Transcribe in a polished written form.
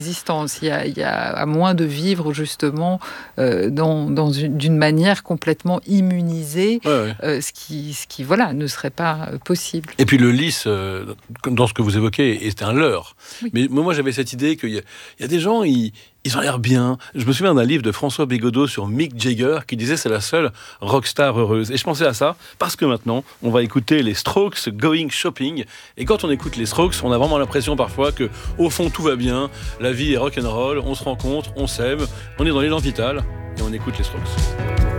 Existence. Il y a à moins de vivre justement d'une manière complètement immunisée, Ouais, ouais. ce qui voilà, ne serait pas possible. Et puis le lys, dans ce que vous évoquez, est un leurre. Oui. Mais moi, j'avais cette idée qu'il y a des gens, ils ont l'air bien. Je me souviens d'un livre de François Bégodeau sur Mick Jagger qui disait c'est la seule rockstar heureuse. Et je pensais à ça parce que maintenant, on va écouter les Strokes, Going Shopping. Et quand on écoute les Strokes, on a vraiment l'impression parfois que au fond tout va bien, la vie est rock'n'roll, on se rencontre, on s'aime, on est dans l'élan vital et on écoute les Strokes.